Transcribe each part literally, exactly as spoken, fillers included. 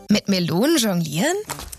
Mit Melonen jonglieren?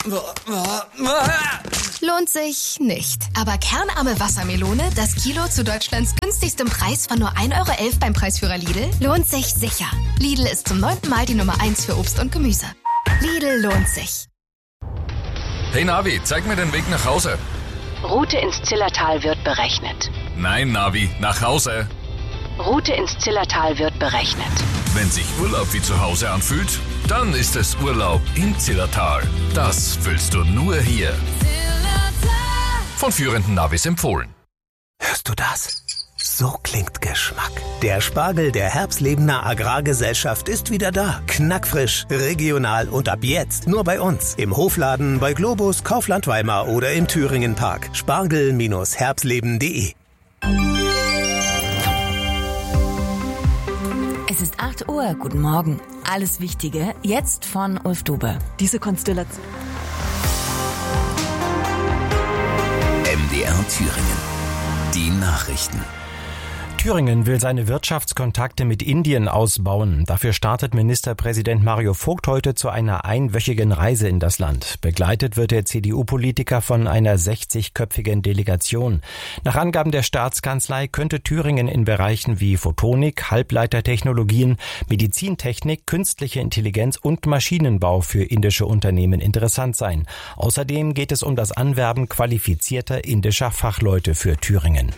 Lohnt sich nicht. Aber kernarme Wassermelone, das Kilo zu Deutschlands günstigstem Preis von nur ein Euro elf beim Preisführer Lidl, lohnt sich sicher. Lidl ist zum neunten Mal die Nummer eins für Obst und Gemüse. Lidl lohnt sich. Hey Navi, zeig mir den Weg nach Hause. Route ins Zillertal wird berechnet. Nein, Navi, nach Hause. Route ins Zillertal wird berechnet. Wenn sich Urlaub wie zu Hause anfühlt, dann ist es Urlaub im Zillertal. Das fühlst du nur hier. Von führenden Navis empfohlen. Hörst du das? So klingt Geschmack. Der Spargel der Herbstlebener Agrargesellschaft ist wieder da. Knackfrisch, regional und ab jetzt nur bei uns. Im Hofladen, bei Globus, Kaufland Weimar oder im Thüringen Park. Spargel Herbstleben punkt de. Es ist acht Uhr. Guten Morgen. Alles Wichtige jetzt von Ulf Dube. Diese Konstellation. M D R Thüringen. Die Nachrichten. Thüringen will seine Wirtschaftskontakte mit Indien ausbauen. Dafür startet Ministerpräsident Mario Vogt heute zu einer einwöchigen Reise in das Land. Begleitet wird der C D U-Politiker von einer sechzigköpfigen Delegation. Nach Angaben der Staatskanzlei könnte Thüringen in Bereichen wie Photonik, Halbleitertechnologien, Medizintechnik, künstliche Intelligenz und Maschinenbau für indische Unternehmen interessant sein. Außerdem geht es um das Anwerben qualifizierter indischer Fachleute für Thüringen.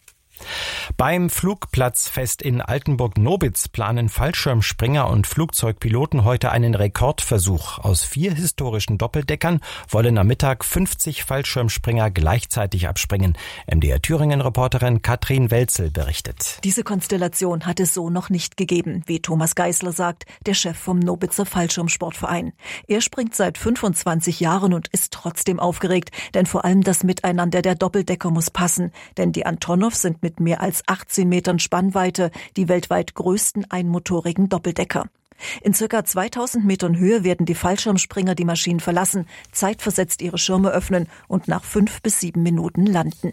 Beim Flugplatzfest in Altenburg-Nobitz planen Fallschirmspringer und Flugzeugpiloten heute einen Rekordversuch. Aus vier historischen Doppeldeckern wollen am Mittag fünfzig Fallschirmspringer gleichzeitig abspringen. M D R Thüringen-Reporterin Katrin Welzel berichtet. Diese Konstellation hat es so noch nicht gegeben, wie Thomas Geisler sagt, der Chef vom Nobitzer Fallschirmsportverein. Er springt seit fünfundzwanzig Jahren und ist trotzdem aufgeregt, denn vor allem das Miteinander der Doppeldecker muss passen, denn die Antonov sind mit mehr als achtzehn Metern Spannweite die weltweit größten einmotorigen Doppeldecker. In circa zweitausend Metern Höhe werden die Fallschirmspringer die Maschinen verlassen, zeitversetzt ihre Schirme öffnen und nach fünf bis sieben Minuten landen.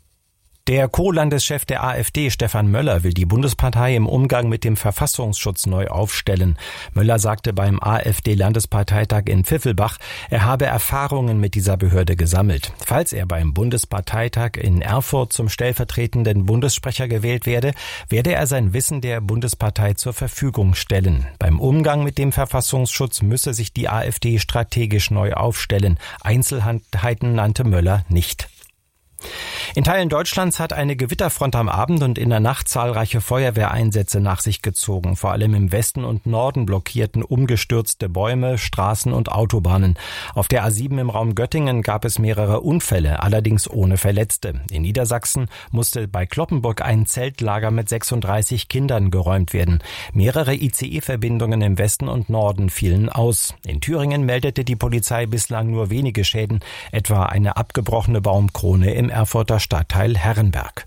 Der Co-Landeschef der AfD, Stefan Möller, will die Bundespartei im Umgang mit dem Verfassungsschutz neu aufstellen. Möller sagte beim AfD-Landesparteitag in Pfiffelbach, er habe Erfahrungen mit dieser Behörde gesammelt. Falls er beim Bundesparteitag in Erfurt zum stellvertretenden Bundessprecher gewählt werde, werde er sein Wissen der Bundespartei zur Verfügung stellen. Beim Umgang mit dem Verfassungsschutz müsse sich die AfD strategisch neu aufstellen. Einzelheiten nannte Möller nicht. In Teilen Deutschlands hat eine Gewitterfront am Abend und in der Nacht zahlreiche Feuerwehreinsätze nach sich gezogen. Vor allem im Westen und Norden blockierten umgestürzte Bäume, Straßen und Autobahnen. Auf der A sieben im Raum Göttingen gab es mehrere Unfälle, allerdings ohne Verletzte. In Niedersachsen musste bei Cloppenburg ein Zeltlager mit sechsunddreißig Kindern geräumt werden. Mehrere I C E-Verbindungen im Westen und Norden fielen aus. In Thüringen meldete die Polizei bislang nur wenige Schäden, etwa eine abgebrochene Baumkrone im Erfurter Stadtteil Herrenberg.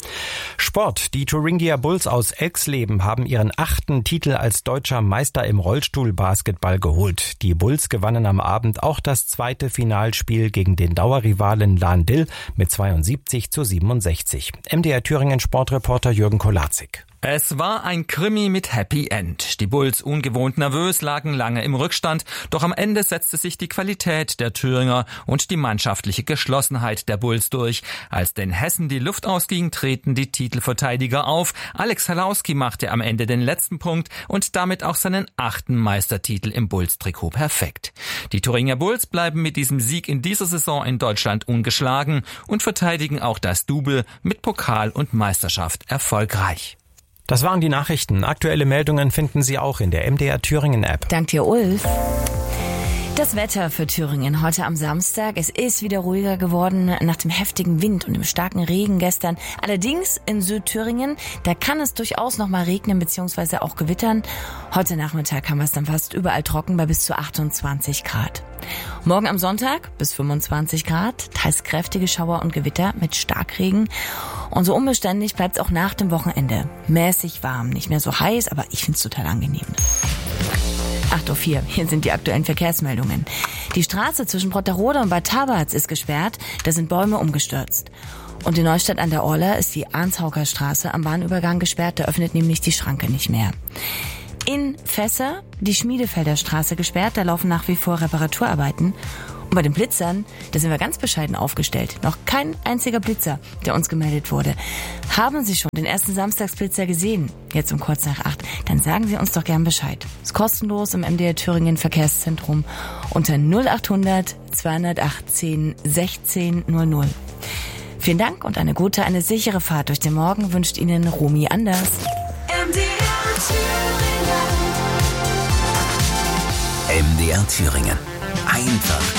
Sport. Die Thuringia Bulls aus Elxleben haben ihren achten Titel als deutscher Meister im Rollstuhlbasketball geholt. Die Bulls gewannen am Abend auch das zweite Finalspiel gegen den Dauerrivalen Lahn-Dill mit zweiundsiebzig zu siebenundsechzig. M D R Thüringen Sportreporter Jürgen Kolarczyk. Es war ein Krimi mit Happy End. Die Bulls, ungewohnt nervös, lagen lange im Rückstand, doch am Ende setzte sich die Qualität der Thüringer und die mannschaftliche Geschlossenheit der Bulls durch. Als den Hessen die Luft ausging, treten die Titelverteidiger auf. Alex Halauski machte am Ende den letzten Punkt und damit auch seinen achten Meistertitel im Bulls-Trikot perfekt. Die Thuringia Bulls bleiben mit diesem Sieg in dieser Saison in Deutschland ungeschlagen und verteidigen auch das Double mit Pokal und Meisterschaft erfolgreich. Das waren die Nachrichten. Aktuelle Meldungen finden Sie auch in der M D R Thüringen App. Dank dir, Ulf. Das Wetter für Thüringen heute am Samstag. Es ist wieder ruhiger geworden nach dem heftigen Wind und dem starken Regen gestern. Allerdings in Südthüringen, da kann es durchaus noch mal regnen bzw. auch gewittern. Heute Nachmittag haben wir es dann fast überall trocken bei bis zu achtundzwanzig Grad. Morgen am Sonntag bis fünfundzwanzig Grad, teils kräftige Schauer und Gewitter mit Starkregen. Und so unbeständig bleibt es auch nach dem Wochenende. Mäßig warm, nicht mehr so heiß, aber ich finde es total angenehm. acht Uhr vier, hier sind die aktuellen Verkehrsmeldungen. Die Straße zwischen Brotterode und Bad Tabarz ist gesperrt, da sind Bäume umgestürzt. Und in Neustadt an der Orla ist die Arnshauker Straße am Bahnübergang gesperrt, da öffnet nämlich die Schranke nicht mehr. In Fässer die Schmiedefelder Straße gesperrt, da laufen nach wie vor Reparaturarbeiten. Und bei den Blitzern, da sind wir ganz bescheiden aufgestellt. Noch kein einziger Blitzer, der uns gemeldet wurde. Haben Sie schon den ersten Samstagsblitzer gesehen? Jetzt um kurz nach acht. Dann sagen Sie uns doch gern Bescheid. Ist kostenlos im M D R Thüringen Verkehrszentrum unter null achthundert zweihundertachtzehn sechzehn null null. Vielen Dank und eine gute, eine sichere Fahrt durch den Morgen wünscht Ihnen Romy Anders. M D R Thüringen. M D R Thüringen. Einfach